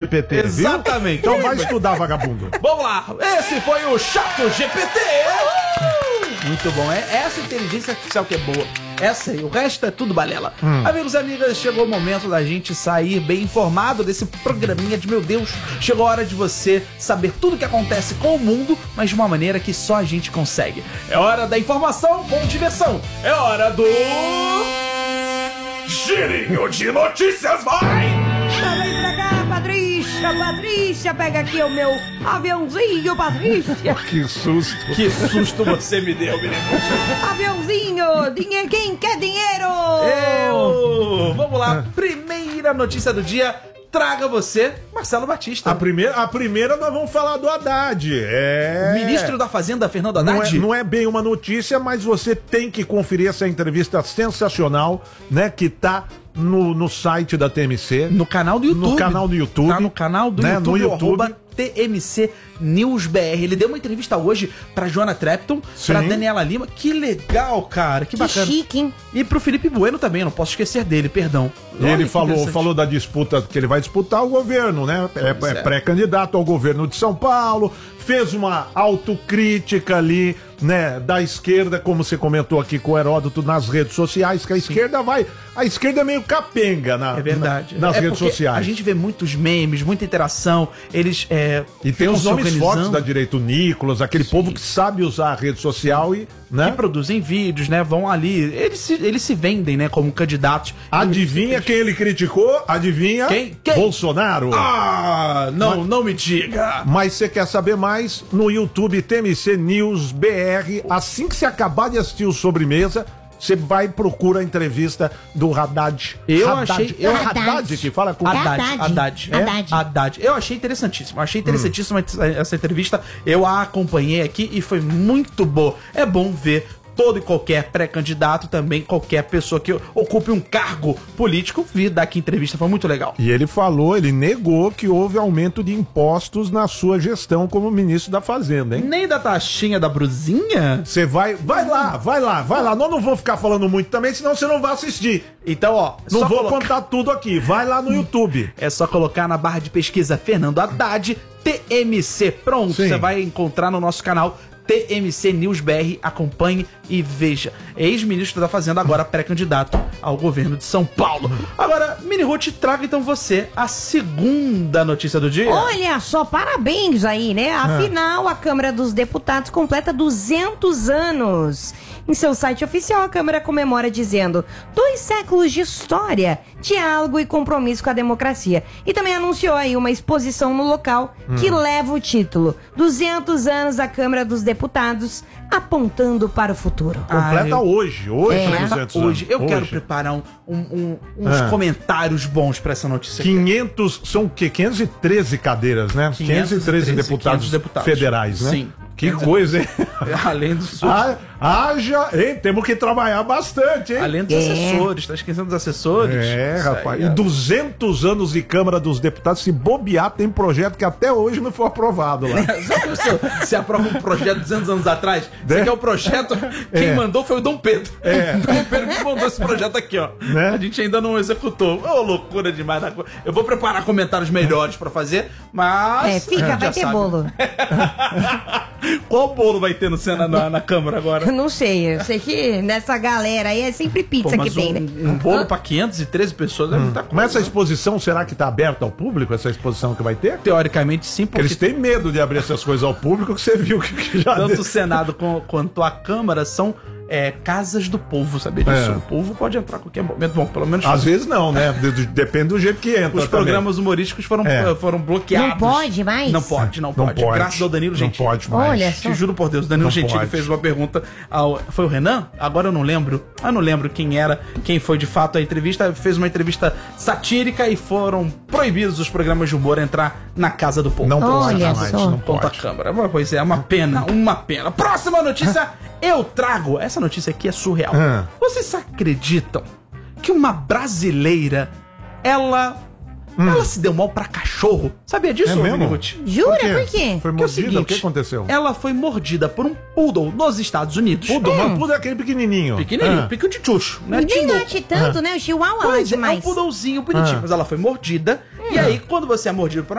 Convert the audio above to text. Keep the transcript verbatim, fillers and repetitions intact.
P T, Exatamente. Viu? Então vai estudar, vagabundo. Vamos lá, esse foi o Chato G P T. Muito bom, é essa inteligência artificial que é boa. Essa aí, o resto é tudo balela. Hum. Amigos e amigas, chegou o momento da gente sair bem informado desse programinha de, meu Deus, chegou a hora de você saber tudo o que acontece com o mundo, mas de uma maneira que só a gente consegue. É hora da informação com diversão. É hora do... Girinho de Notícias, vai! Vem pra cá, Patrícia, Patrícia, pega aqui o meu aviãozinho, Patrícia. Que susto. Que susto você me deu, menino. Aviãozinho, dinheiro, quem quer dinheiro? Eu! Vamos lá, primeira notícia do dia. Traga você, Marcelo Batista. A primeira, a primeira nós vamos falar do Haddad. É... Ministro da Fazenda, Fernando Haddad. Não é, não é bem uma notícia, mas você tem que conferir essa entrevista sensacional, né? Que tá no, no site da T M C. No canal do YouTube. No canal do YouTube. Tá no canal do né? YouTube, no YouTube. arroba T M C News B R. Ele deu uma entrevista hoje pra Joana Trepton, Sim. pra Daniela Lima. Que legal, cara. Que, Que bacana. chique, hein? E pro Felipe Bueno também, não posso esquecer dele, perdão. E Olha ele que falou, interessante. falou da disputa que ele vai disputar o governo, né? É, Pois é é. pré-candidato ao governo de São Paulo, fez uma autocrítica ali, né? Da esquerda, como você comentou aqui com o Heródoto nas redes sociais, que a esquerda vai. A esquerda é meio capenga na, É verdade. na- nas É redes porque sociais. A gente vê muitos memes, muita interação. Eles. É, E tem ficam os se nomes organizando, fortes da direita, o Nicolas, aquele povo que sabe usar a rede social e, né? que produzem vídeos, né? Vão ali. Eles se, eles se vendem, né? Como candidatos. Adivinha quem ele criticou? Adivinha? Quem? Quem? Bolsonaro. Ah, não, não me diga. Mas você quer saber mais? No YouTube T M C News B R. Assim que você acabar de assistir o Sobremesa, você vai e procura a entrevista do Haddad. Eu Haddad. achei- É eu- Haddad que fala com... É Haddad, Haddad. Haddad. Haddad. É? Haddad. Eu achei interessantíssimo. Achei interessantíssima essa entrevista. Eu a acompanhei aqui e foi muito boa. É bom ver todo e qualquer pré-candidato, também qualquer pessoa que ocupe um cargo político vir dar aqui entrevista. Foi muito legal. E ele falou, ele negou que houve aumento de impostos na sua gestão como ministro da Fazenda, hein? Nem da taxinha da brusinha? Você vai, vai lá, vai lá, vai lá. Nós não vamos ficar falando muito também, senão você não vai assistir. Então, ó, Não só vou colocar- contar tudo aqui. Vai lá no YouTube. É só colocar na barra de pesquisa Fernando Haddad, T M C. Pronto, Sim. você vai encontrar no nosso canal T M C News B R. Acompanhe e veja. Ex-ministro da Fazenda, agora pré-candidato ao governo de São Paulo. Agora, Mini Ruth, traga então você a segunda notícia do dia. Olha só, parabéns aí, né? Afinal, a Câmara dos Deputados completa duzentos anos. Em seu site oficial, a Câmara comemora dizendo dois séculos de história, diálogo e compromisso com a democracia. E também anunciou aí uma exposição no local que leva o título duzentos anos da Câmara dos Deputados, apontando para o futuro. Completa Ah, eu- hoje. Hoje, É. né, duzentos anos. Hoje, eu quero Hoje. preparar um- um- um- uns Ah. comentários bons pra essa notícia. aqui. quinhentos, são o quê? quinhentas e treze cadeiras, né? quinhentos e treze deputados, quinhentos deputados. federais, né? Sim. Que coisa, hein? Além dos, Ah, haja, hein? Temos que trabalhar bastante, hein? além dos É. assessores, tá esquecendo dos assessores? É, Isso aí, rapaz. ó. E duzentos anos de Câmara dos Deputados, se bobear, tem projeto que até hoje não foi aprovado lá. Já pensou? Você aprova um projeto duzentos anos atrás? Você Né? quer o projeto? Quem É. mandou foi o Dom Pedro. É. Dom Pedro que mandou esse projeto aqui, ó. Né? A gente ainda não executou. Ô, loucura demais. da co- Eu vou preparar comentários melhores pra fazer, mas. É, fica, já vai ter sabe. bolo. Qual bolo vai ter no Sena, na, na Câmara agora? Não sei, eu sei que nessa galera aí é sempre Pô, pizza que mas tem, um, né? um bolo pra quinhentas e treze pessoas é muita coisa. Mas essa exposição, será que está aberta ao público, essa exposição que vai ter? Teoricamente, sim, porque Eles têm medo de abrir essas coisas ao público, que você viu que, que já... tanto deu. o Senado com- quanto a Câmara são é, casas do povo, sabia disso? É. O povo pode entrar a qualquer momento. Bom, pelo menos Às vezes não, né? De- de- Depende do jeito que entra os também. programas humorísticos foram, É. foram bloqueados. Não pode mais? Não pode, não Não pode. pode. Graças ao Danilo Não Gentili. pode mais. Olha Te juro por Deus, Danilo Não Gentili pode. fez uma pergunta ao... Foi o Renan? Agora eu não lembro. Eu não lembro quem era, quem foi de fato a entrevista. Fez uma entrevista satírica e foram proibidos os programas de humor a entrar na casa do povo. Não Olha pode mais, só. não Ponto a pode. Câmara. Mas, Pois é, uma pena, uma pena. Próxima notícia, eu trago. Essa notícia aqui é surreal. Ah. Vocês acreditam que uma brasileira, ela... Ela se deu mal pra cachorro? Sabia disso, É mesmo? Mini Ruth? Jura? Por quê? Foi Que é o mordida? seguinte, O que aconteceu? Ela foi mordida por um poodle nos Estados Unidos. Poodle, mas poodle é aquele pequenininho. Pequenininho, Ah. pequeno de chucho, né? Nem Tinoco. late tanto, né? O chihuahua Pois late é, é um mais. poodlezinho bonitinho, Ah. mas ela foi mordida. E aí, quando você é mordido por